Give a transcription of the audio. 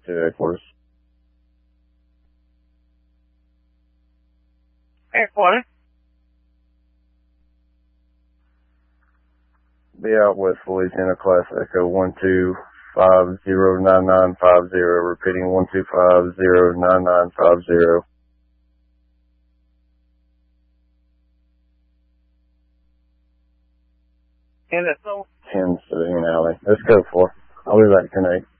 to headquarters. Headquarters? Be out West Louisiana, Class Echo 125-09950, repeating 125-09950. And it's so 10 Civilian Alley. Let's go for. I'll be back tonight.